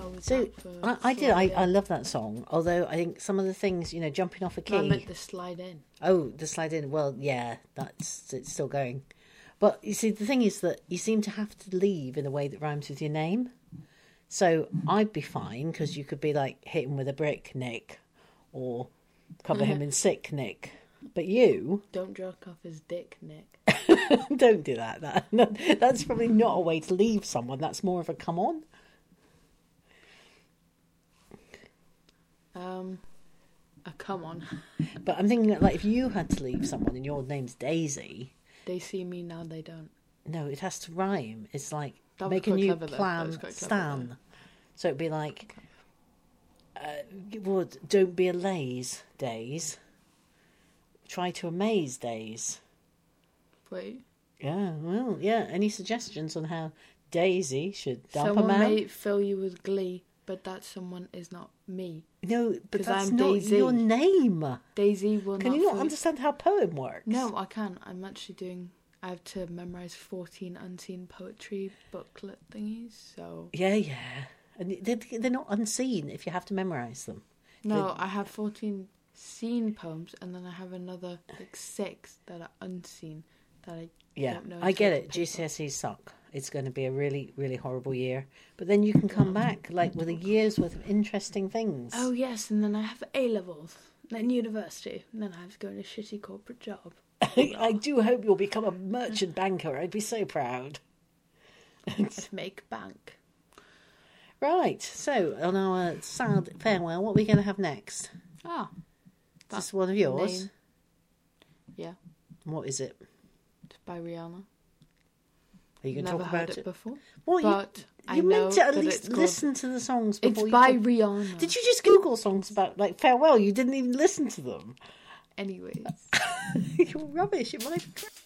How was So that for I did. slide I in? love that song. Although I think some of the things, jumping off a No, I key. meant the slide in. Oh, the slide in. Well, yeah, it's still going. But you see, the thing is that you seem to have to leave in a way that rhymes with your name. So I'd be fine because you could be like hit him with a brick, Nick, or cover him in sick, Nick. But you Don't jerk off his dick, Nick. don't do that. That's probably not a way to leave someone. That's more of a come on. Come on. But I'm thinking that, like, if you had to leave someone and your name's Daisy, They see me now, they don't. no, it has to rhyme. It's like That was make a quite new clever, though. That plan, was quite clever, Stan. So it'd be like, don't be a laze, Days. Try to amaze, Days. Wait. Yeah, well, yeah. Any suggestions on how Daisy should dump Someone a man? may fill you with glee, but that someone is not me. No, but 'Cause that's I'm not Daisy. your name. Daisy will Can not you not fill understand how poem works? No, I can. I'm actually doing... I have to memorise 14 unseen poetry booklet thingies, so... Yeah. And they're not unseen if you have to memorise them. No, I have 14 seen poems, and then I have another, 6 that are unseen, that I don't know. I get until it. the paper. GCSEs suck. It's going to be a really, really horrible year. But then you can come back like with a year's worth of interesting things. Oh, yes, and then I have A-levels, then university, and then I have to go in a shitty corporate job. I do hope you'll become a merchant banker. I'd be so proud. Let's make bank. Right. So on our sad farewell, what are we going to have next? Ah. Is this one of yours? Name. Yeah, What is it? it's by Rihanna. Are you going to Never talk heard about it before. What, But I you know meant to at that least it's called... listen to the songs before It's you by talk. Rihanna. Did you just Google songs about like farewell? You didn't even listen to them. Anyways. You're rubbish. It might.